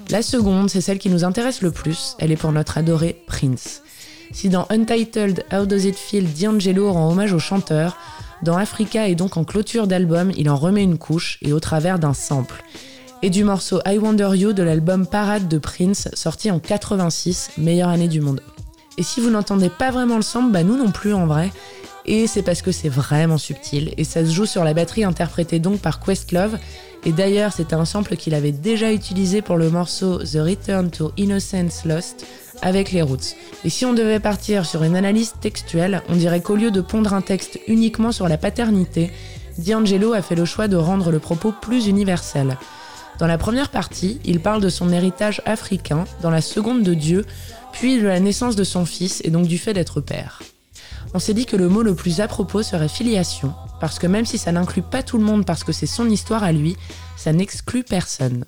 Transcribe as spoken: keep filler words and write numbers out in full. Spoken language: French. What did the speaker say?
La seconde, c'est celle qui nous intéresse le plus, elle est pour notre adoré Prince. Si dans Untitled How Does It Feel, D'Angelo rend hommage au chanteur, dans Africa et donc en clôture d'album, il en remet une couche et au travers d'un sample. Et du morceau I Wonder You de l'album Parade de Prince, sorti en quatre-vingt-six, meilleure année du monde. Et si vous n'entendez pas vraiment le sample, bah nous non plus en vrai, et c'est parce que c'est vraiment subtil, et ça se joue sur la batterie interprétée donc par Questlove, et d'ailleurs c'était un sample qu'il avait déjà utilisé pour le morceau The Return to Innocence Lost, avec les Roots. Et si on devait partir sur une analyse textuelle, on dirait qu'au lieu de pondre un texte uniquement sur la paternité, D'Angelo a fait le choix de rendre le propos plus universel. Dans la première partie, il parle de son héritage africain, dans la seconde de Dieu, puis de la naissance de son fils et donc du fait d'être père. On s'est dit que le mot le plus à propos serait filiation, parce que même si ça n'inclut pas tout le monde parce que c'est son histoire à lui, ça n'exclut personne.